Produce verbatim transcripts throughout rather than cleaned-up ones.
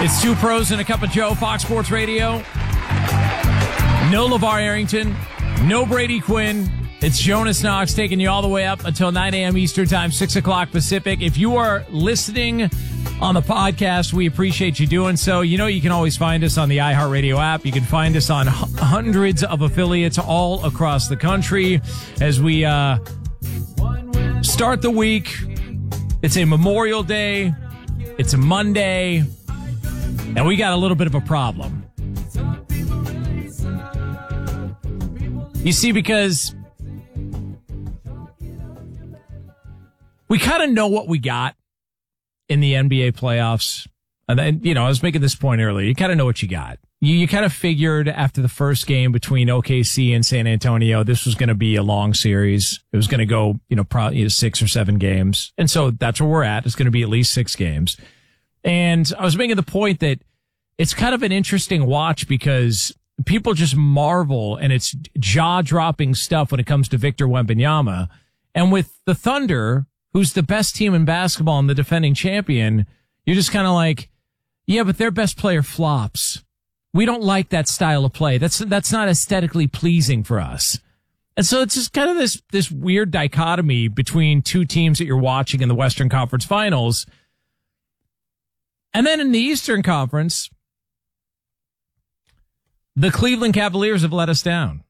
It's Two Pros and a Cup of Joe, Fox Sports Radio. No LeVar Arrington, no Brady Quinn. It's Jonas Knox taking you all the way up until nine a.m. Eastern Time, six o'clock Pacific. If you are listening on the podcast, we appreciate you doing so. You know you can always find us on the iHeartRadio app. You can find us on h- hundreds of affiliates all across the country as we uh, start the week. It's a Memorial Day. It's a Monday. And we got a little bit of a problem. You see, because we kind of know what we got in the N B A playoffs. And then, you know, I was making this point earlier. You kind of know what you got. You, you kind of figured after the first game between O K C and San Antonio, this was going to be a long series. It was going to go, you know, probably you know, six or seven games. And so that's where we're at. It's going to be at least six games. And I was making the point that it's kind of an interesting watch because people just marvel and it's jaw-dropping stuff when it comes to Victor Wembanyama. And with the Thunder, who's the best team in basketball and the defending champion, you're just kind of like, yeah, but their best player flops. We don't like that style of play. That's that's not aesthetically pleasing for us. And so it's just kind of this this weird dichotomy between two teams that you're watching in the Western Conference Finals. And then in the Eastern Conference, the Cleveland Cavaliers have let us down.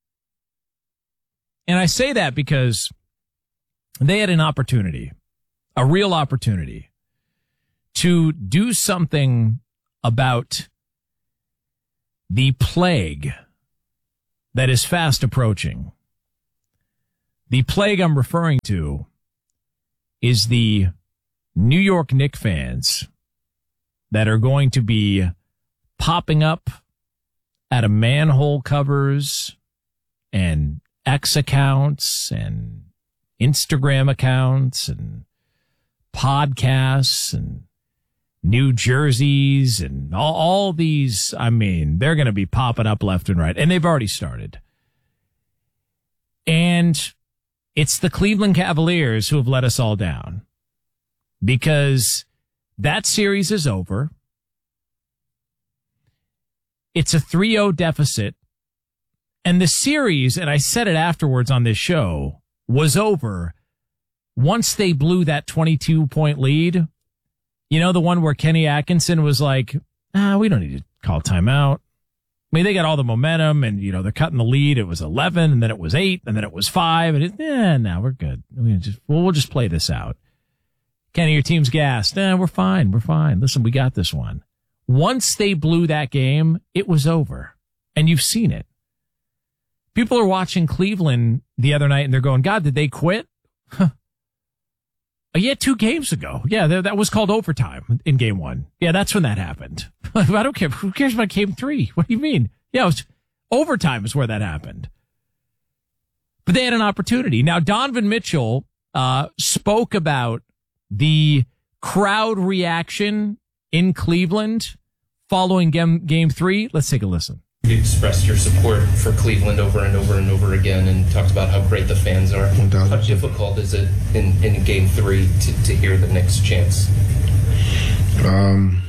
And I say that because they had an opportunity, a real opportunity, to do something about the plague that is fast approaching. The plague I'm referring to is the New York Knicks fans that are going to be popping up out of manhole covers and X accounts and Instagram accounts and podcasts and New Jerseys and all, all these. I mean, they're going to be popping up left and right, and they've already started. And it's the Cleveland Cavaliers who have let us all down because that series is over. It's a three oh deficit. And the series, and I said it afterwards on this show, was over once they blew that twenty-two point lead. You know, the one where Kenny Atkinson was like, ah, we don't need to call timeout. I mean, they got all the momentum and, you know, they're cutting the lead. It was eleven and then it was eight and then it was five. And it, eh, no, we're good. We just, well, we'll just play this out. Kenny, your team's gassed. Eh, we're fine. We're fine. Listen, we got this one. Once they blew that game, it was over. And you've seen it. People are watching Cleveland the other night and they're going, God, did they quit? Huh. Yeah, two games ago. Yeah, that was called overtime in game one. Yeah, that's when that happened. I don't care. Who cares about game three? What do you mean? Yeah, it was, overtime is where that happened. But they had an opportunity. Now, Donovan Mitchell uh, spoke about the crowd reaction in Cleveland following game, game three. Let's take a listen. You expressed your support for Cleveland over and over and over again and talked about how great the fans are. How difficult is it in, in game three to, to hear the Knicks chants? Um,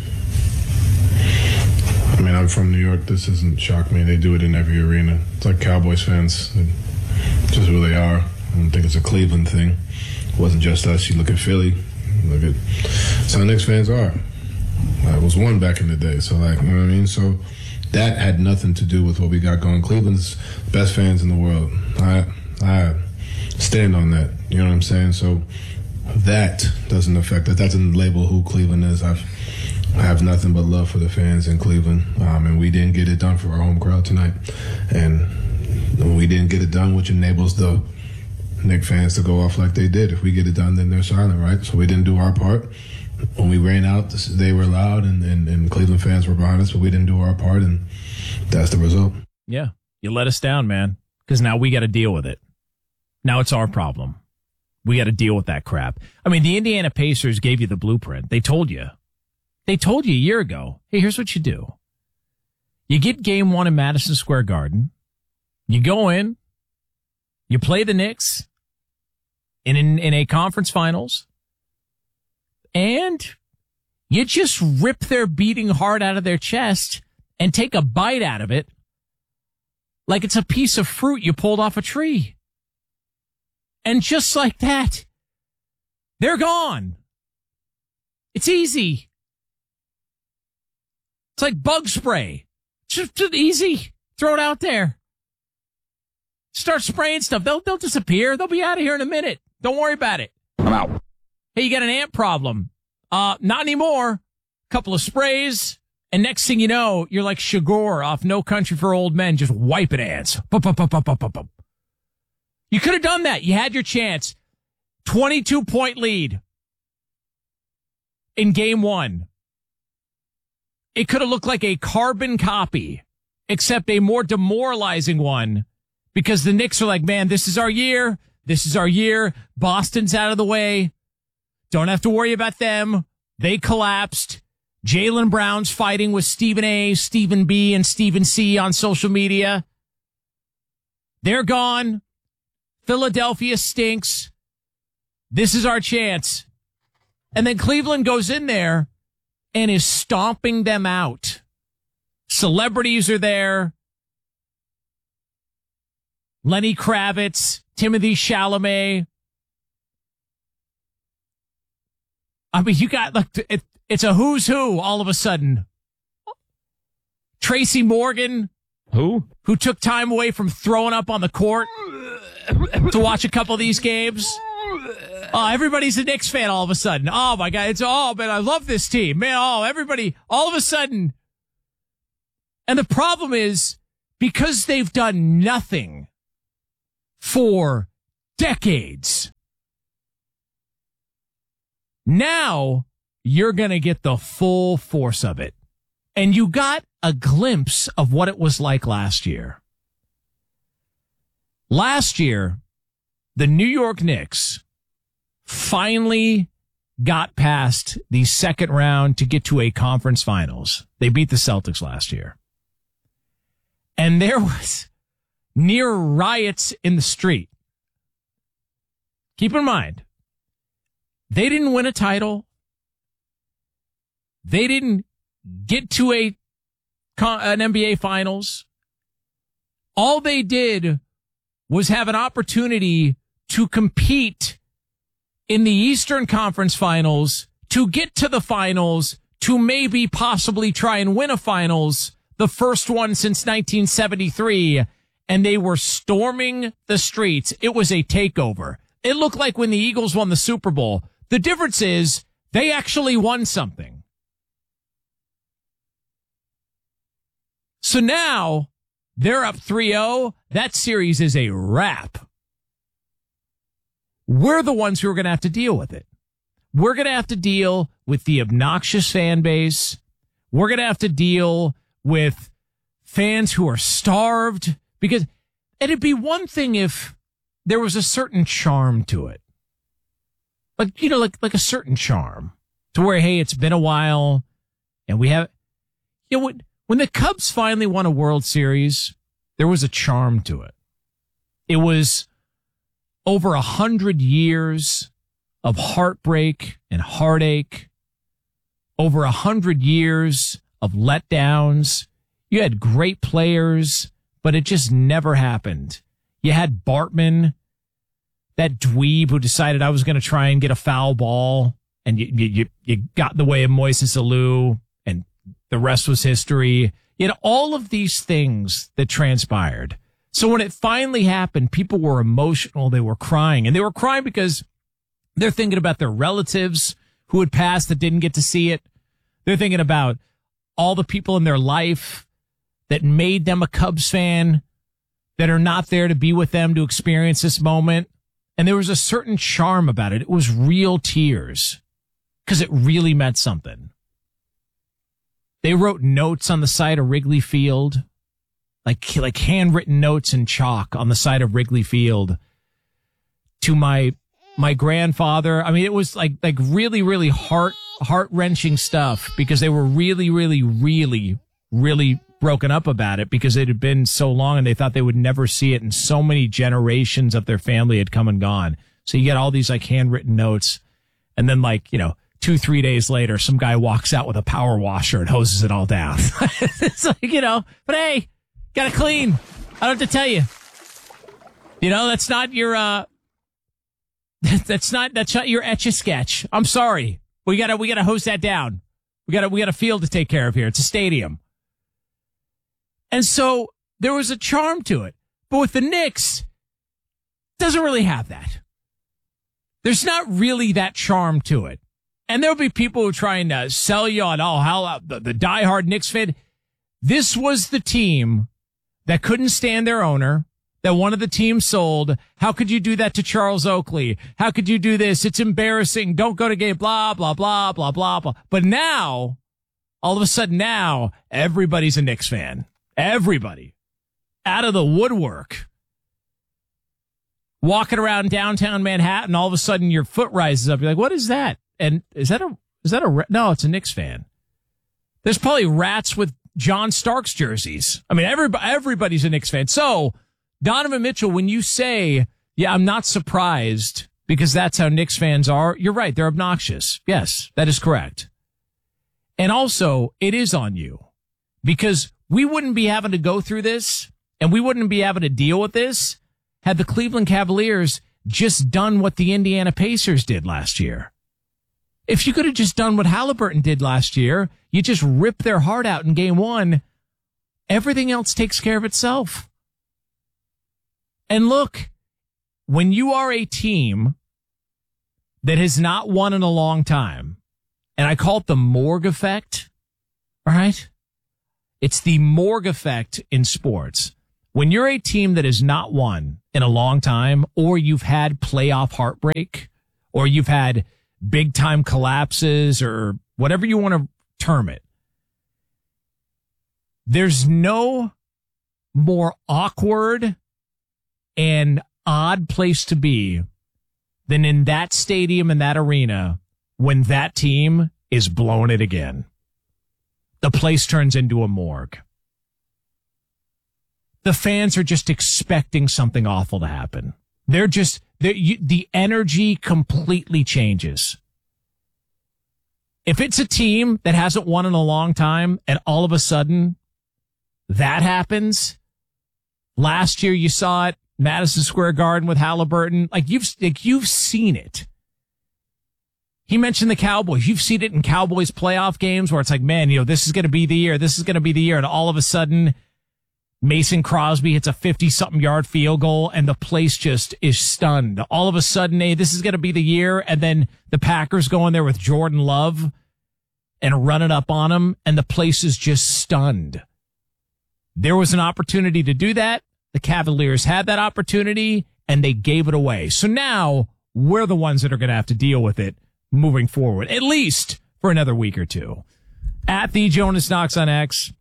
I mean, I'm from New York. This doesn't shock me. They do it in every arena. It's like Cowboys fans. It's just who they are. I don't think it's a Cleveland thing. It wasn't just us. You look at Philly. You look at that's how Knicks fans are. I was one back in the day. So, like, you know what I mean? So that had nothing to do with what we got going. Cleveland's best fans in the world. I I stand on that. You know what I'm saying? So that doesn't affect it. That doesn't label who Cleveland is. I've, I have nothing but love for the fans in Cleveland. Um, and we didn't get it done for our home crowd tonight. And we didn't get it done, which enables the Knicks fans to go off like they did. If we get it done, then they're silent, right? So we didn't do our part. When we ran out, they were loud, and, and, and Cleveland fans were behind us, but we didn't do our part, and that's the result. Yeah, you let us down, man, because now we got to deal with it. Now it's our problem. We got to deal with that crap. I mean, the Indiana Pacers gave you the blueprint. They told you. They told you a year ago, hey, here's what you do. You get game one in Madison Square Garden. You go in. You play the Knicks in, in, in a conference finals. And You just rip their beating heart out of their chest and take a bite out of it like it's a piece of fruit you pulled off a tree. And just like that, they're gone. It's easy. It's like bug spray. Just, just easy. Throw it out there. Start spraying stuff. They'll, they'll disappear. They'll be out of here in a minute. Don't worry about it. I'm out. Hey, you got an ant problem. Uh, not anymore. Couple of sprays, and next thing you know, you're like Shagor off No Country for Old Men, just wiping ants. Bum, bum, bum, bum, bum, bum. You could have done that. You had your chance. twenty-two point lead in game one. It could have looked like a carbon copy, except a more demoralizing one, because the Knicks are like, man, this is our year. This is our year. Boston's out of the way. Don't have to worry about them. They collapsed. Jaylen Brown's fighting with Stephen A, Stephen B, and Stephen C on social media. They're gone. Philadelphia stinks. This is our chance. And then Cleveland goes in there and is stomping them out. Celebrities are there. Lenny Kravitz, Timothy Chalamet. I mean, you got, look, it, it's a who's who all of a sudden. Tracy Morgan. Who? Who took time away from throwing up on the court to watch a couple of these games. Oh, everybody's a Knicks fan all of a sudden. Oh, my God. It's, oh, man, I love this team. Man, oh, everybody, all of a sudden. And the problem is, because they've done nothing for decades, now you're going to get the full force of it. And you got a glimpse of what it was like last year. Last year, the New York Knicks finally got past the second round to get to a conference finals. They beat the Celtics last year. And there was near riots in the street. Keep in mind, they didn't win a title. They didn't get to a an N B A finals. All they did was have an opportunity to compete in the Eastern Conference Finals, to get to the finals, to maybe possibly try and win a finals, the first one since nineteen seventy-three, and they were storming the streets. It was a takeover. It looked like when the Eagles won the Super Bowl. The difference is they actually won something. So now they're up three oh. That series is a wrap. We're the ones who are going to have to deal with it. We're going to have to deal with the obnoxious fan base. We're going to have to deal with fans who are starved, because it'd be one thing if there was a certain charm to it. Like, you know, like, like a certain charm to where, hey, it's been a while and we have, you know, when, when the Cubs finally won a World Series, there was a charm to it. It was over a hundred years of heartbreak and heartache, over a hundred years of letdowns. You had great players, but it just never happened. You had Bartman, that dweeb who decided I was going to try and get a foul ball, and you, you, you got in the way of Moises Alou, and the rest was history. You had all of these things that transpired. So when it finally happened, people were emotional. They were crying, and they were crying because they're thinking about their relatives who had passed that didn't get to see it. They're thinking about all the people in their life that made them a Cubs fan that are not there to be with them to experience this moment. And there was a certain charm about it. It was real tears because it really meant something. They wrote notes on the side of Wrigley Field, like, like handwritten notes in chalk on the side of Wrigley Field to my, my grandfather. I mean, it was like, like really, really heart, heart wrenching stuff because they were really, really, really, really broken up about it because it had been so long and they thought they would never see it, and so many generations of their family had come and gone. So you get all these like handwritten notes, and then like, you know, two, three days later, some guy walks out with a power washer and hoses it all down. It's like, you know, but hey, got to clean. I don't have to tell you. You know, that's not your, uh, that's not, that's not your Etch-a-Sketch. I'm sorry. We gotta, we gotta hose that down. We got a, we got a field to take care of here. It's a stadium. And so there was a charm to it. But with the Knicks, it doesn't really have that. There's not really that charm to it. And there'll be people who are trying to sell you on, oh, how uh, the, the diehard Knicks fan. This was the team that couldn't stand their owner, that one of the teams sold. How could you do that to Charles Oakley? How could you do this? It's embarrassing. Don't go to game, blah, blah, blah, blah, blah, blah. But now, all of a sudden now, everybody's a Knicks fan. Everybody. Out of the woodwork. Walking around downtown Manhattan, all of a sudden your foot rises up. You're like, what is that? And is that a, is that a, no, it's a Knicks fan. There's probably rats with John Starks jerseys. I mean, everybody, everybody's a Knicks fan. So, Donovan Mitchell, when you say, yeah, I'm not surprised because that's how Knicks fans are, you're right. They're obnoxious. Yes, that is correct. And also, it is on you because we wouldn't be having to go through this and we wouldn't be having to deal with this had the Cleveland Cavaliers just done what the Indiana Pacers did last year. If you could have just done what Halliburton did last year, you just rip their heart out in game one, everything else takes care of itself. And look, when you are a team that has not won in a long time, and I call it the Morgue effect, all right? It's the Morgue effect in sports. When you're a team that has not won in a long time, or you've had playoff heartbreak, or you've had big time collapses, or whatever you want to term it, there's no more awkward and odd place to be than in that stadium and that arena when that team is blowing it again. The place turns into a morgue. The fans are just expecting something awful to happen. They're just, they're, you, the energy completely changes. If it's a team that hasn't won in a long time and all of a sudden that happens, last year you saw it, Madison Square Garden with Halliburton, like you've, like you've seen it. He mentioned the Cowboys. You've seen it in Cowboys playoff games where it's like, man, you know, this is going to be the year. This is going to be the year. And all of a sudden, Mason Crosby hits a fifty-something yard field goal and the place just is stunned. All of a sudden, hey, this is going to be the year. And then the Packers go in there with Jordan Love and run it up on him, and the place is just stunned. There was an opportunity to do that. The Cavaliers had that opportunity, and they gave it away. So now we're the ones that are going to have to deal with it moving forward, at least for another week or two. At the Jonas Knox on X.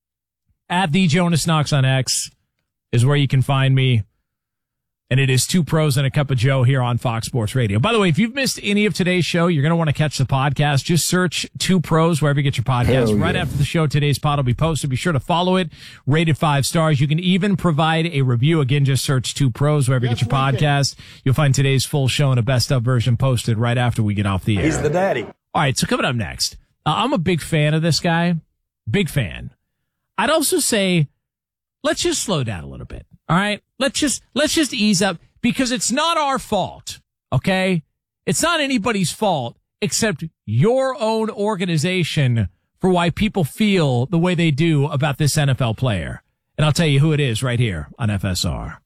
At the Jonas Knox on X is where you can find me. And it is Two Pros and a Cup of Joe here on Fox Sports Radio. By the way, if you've missed any of today's show, you're going to want to catch the podcast. Just search Two Pros wherever you get your podcast. Yeah. Right after the show, today's pod will be posted. Be sure to follow it. Rated five stars. You can even provide a review. Again, just search Two Pros wherever you get your podcast. You'll find today's full show and a best of version posted right after we get off the air. He's the daddy. All right, so coming up next, uh, I'm a big fan of this guy. Big fan. I'd also say, let's just slow down a little bit. All right, let's just let's just ease up because it's not our fault. OK, it's not anybody's fault except your own organization for why people feel the way they do about this N F L player. And I'll tell you who it is right here on F S R.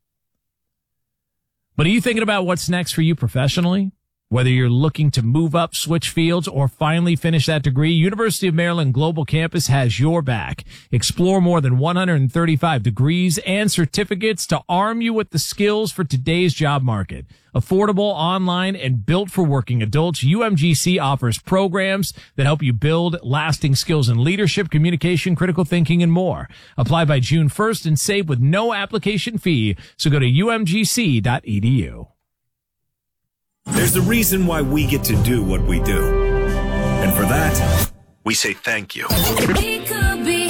But are you thinking about what's next for you professionally? Whether you're looking to move up, switch fields, or finally finish that degree, University of Maryland Global Campus has your back. Explore more than one hundred thirty-five degrees and certificates to arm you with the skills for today's job market. Affordable, online, and built for working adults, U M G C offers programs that help you build lasting skills in leadership, communication, critical thinking, and more. Apply by June first and save with no application fee. So go to U M G C dot E D U. There's a reason why we get to do what we do. And for that, we say thank you. We could be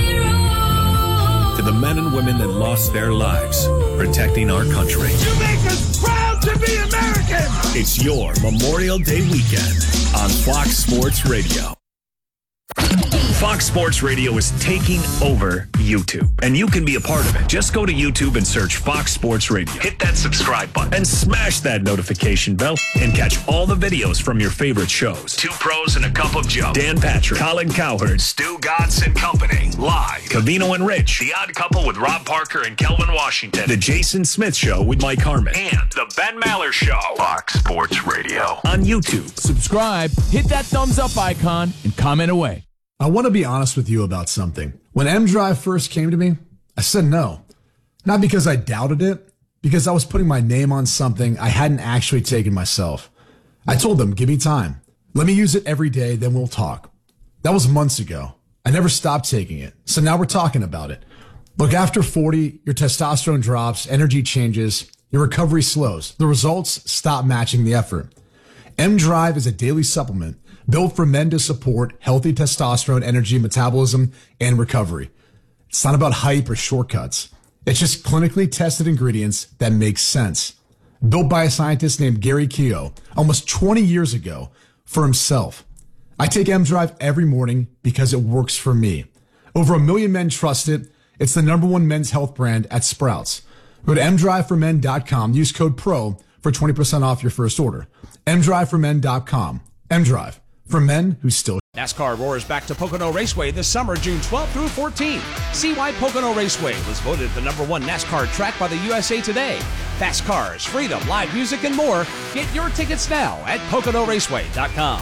heroes. To the men and women that lost their lives protecting our country. You make us proud to be American. weekend. It's your Memorial Day weekend on Fox Sports Radio. Fox Sports Radio is taking over YouTube, and you can be a part of it. Just go to YouTube and search Fox Sports Radio. Hit that subscribe button and smash that notification bell and catch all the videos from your favorite shows. Two Pros and a Cup of Joe. Dan Patrick, Colin Cowherd, Stu Gatz and Company. Live. Covino and Rich. The Odd Couple with Rob Parker and Kelvin Washington. The Jason Smith Show with Mike Harmon. And The Ben Maller Show. Fox Sports Radio on YouTube. Subscribe, hit that thumbs up icon, and comment away. I want to be honest with you about something. When M-Drive first came to me, I said no. Not because I doubted it, because I was putting my name on something I hadn't actually taken myself. I told them, give me time. Let me use it every day, then we'll talk. That was months ago. I never stopped taking it. So now we're talking about it. Look, after forty, your testosterone drops, energy changes, your recovery slows. The results stop matching the effort. M-Drive is a daily supplement built for men to support healthy testosterone, energy, metabolism, and recovery. It's not about hype or shortcuts. It's just clinically tested ingredients that make sense. Built by a scientist named Gary Keogh almost twenty years ago for himself. I take M-Drive every morning because it works for me. Over a million men trust it. It's the number one men's health brand at Sprouts. Go to m drive for men dot com. Use code PRO for twenty percent off your first order. m drive for men dot com. M-Drive. For men who still... NASCAR roars back to Pocono Raceway this summer, June twelfth through fourteenth. See why Pocono Raceway was voted the number one NASCAR track by the U S A Today. Fast cars, freedom, live music, and more. Get your tickets now at pocono raceway dot com.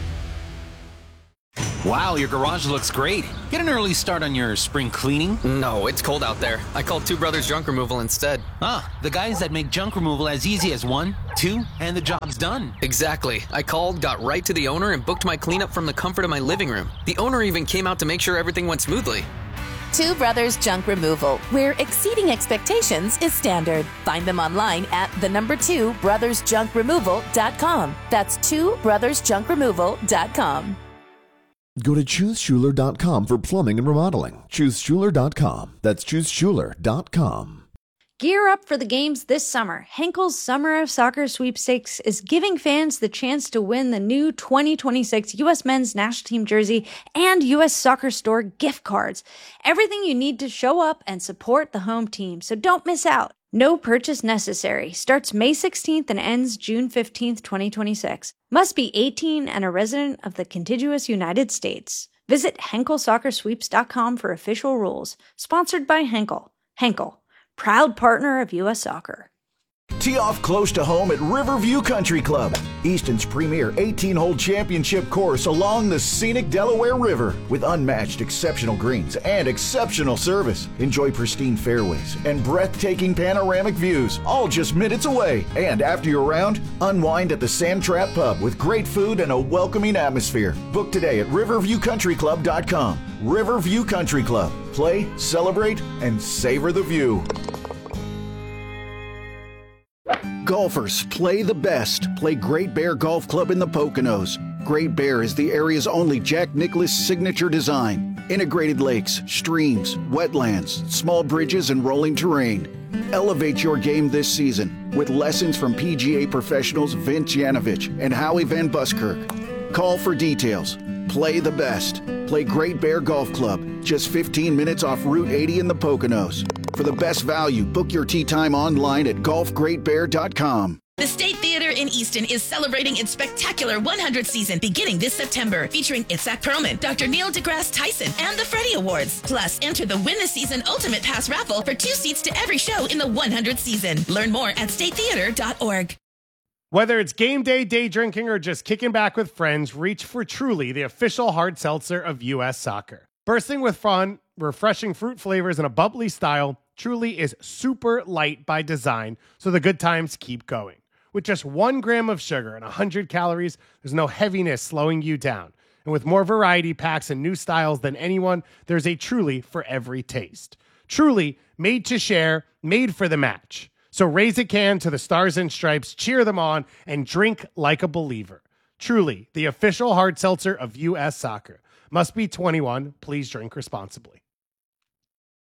Wow, your garage looks great. Get an early start on your spring cleaning. No, it's cold out there. I called Two Brothers Junk Removal instead. Ah, the guys that make junk removal as easy as one, two, and the job's done. Exactly. I called, got right to the owner, and booked my cleanup from the comfort of my living room. The owner even came out to make sure everything went smoothly. Two Brothers Junk Removal, where exceeding expectations is standard. Find them online at the number two brothers junk removal dot com. That's two brothers junk removal dot com. Go to choose schuler dot com for plumbing and remodeling. choose schuler dot com. That's choose schuler dot com. Gear up for the games this summer. Henkel's Summer of Soccer Sweepstakes is giving fans the chance to win the new twenty twenty-six U S Men's National Team jersey and U S Soccer Store gift cards. Everything you need to show up and support the home team, so don't miss out. No purchase necessary. Starts May sixteenth and ends June fifteenth, twenty twenty-six. Must be eighteen and a resident of the contiguous United States. Visit henkel soccer sweeps dot com for official rules. Sponsored by Henkel. Henkel, proud partner of U S Soccer. Tee off close to home at Riverview Country Club, Easton's premier eighteen-hole championship course along the scenic Delaware River with unmatched exceptional greens and exceptional service. Enjoy pristine fairways and breathtaking panoramic views, all just minutes away. And after your round, unwind at the Sand Trap Pub with great food and a welcoming atmosphere. Book today at riverview country club dot com. Riverview Country Club. Play, celebrate, and savor the view. Golfers, play the best. Play Great Bear Golf Club in the Poconos. Great Bear is the area's only Jack Nicklaus signature design. Integrated lakes, streams, wetlands, small bridges, and rolling terrain. Elevate your game this season with lessons from P G A professionals Vince Yanovich and Howie Van Buskirk. Call for details. Play the best. Play Great Bear Golf Club, just fifteen minutes off Route eighty in the Poconos. For the best value, book your tee time online at golf great bear dot com. The State Theater in Easton is celebrating its spectacular one hundredth season beginning this September, featuring Itzhak Perlman, Doctor Neil deGrasse Tyson, and the Freddie Awards. Plus, enter the Win the Season Ultimate Pass raffle for two seats to every show in the one hundredth season. Learn more at state theater dot org. Whether it's game day, day drinking, or just kicking back with friends, reach for Truly, the official hard seltzer of U S Soccer. Bursting with fun, refreshing fruit flavors, and a bubbly style, Truly is super light by design, so the good times keep going. With just one gram of sugar and one hundred calories, there's no heaviness slowing you down. And with more variety packs and new styles than anyone, there's a Truly for every taste. Truly, made to share, made for the match. So raise a can to the Stars and Stripes, cheer them on, and drink like a believer. Truly, the official hard seltzer of U S Soccer. Must be twenty-one. Please drink responsibly.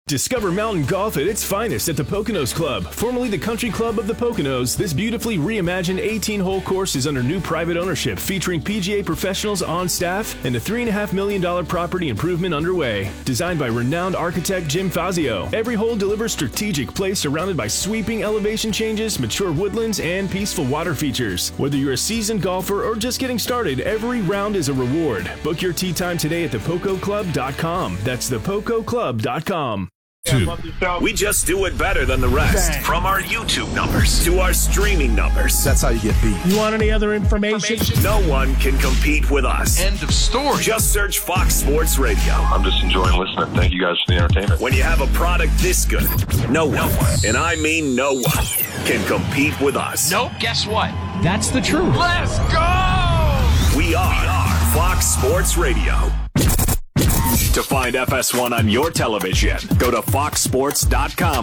Discover mountain golf at its finest at the Poconos Club. Formerly the Country Club of the Poconos, this beautifully reimagined eighteen-hole course is under new private ownership, featuring P G A professionals on staff and a three point five million dollars property improvement underway. Designed by renowned architect Jim Fazio, every hole delivers strategic play surrounded by sweeping elevation changes, mature woodlands, and peaceful water features. Whether you're a seasoned golfer or just getting started, every round is a reward. Book your tee time today at the poco club dot com. That's the poco club dot com. Two. We just do it better than the rest. Bang. From our YouTube numbers to our streaming numbers. That's how you get beat. You want any other information? information? No one can compete with us. End of story. Just search Fox Sports Radio. I'm just enjoying listening. Thank you guys for the entertainment. When you have a product this good, no one, no one, and I mean no one, can compete with us. Nope, guess what? That's the truth. Let's go! We are, we are Fox Sports Radio. To find F S one on your television, go to fox sports dot com.